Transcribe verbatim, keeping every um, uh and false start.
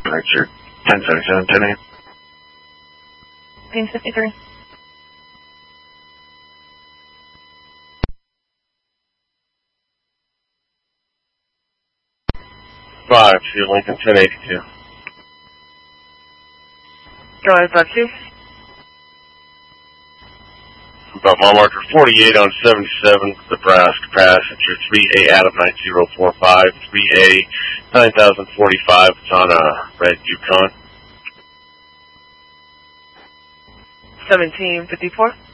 Richard, ten seventy-seven, ten eight. ten fifty-three. five, Field Lincoln, ten eighty-two. Go ahead, five two. About mile marker forty-eight on seventy-seven, Nebraska passenger three A Adam nine zero four five, three A nine thousand forty-five, it's on a red Yukon. seventeen fifty-four.